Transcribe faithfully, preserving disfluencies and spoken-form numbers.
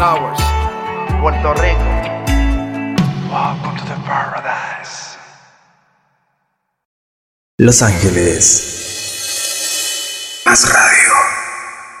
Towers, Puerto Rico. Welcome to the paradise. Los Ángeles. Más radio.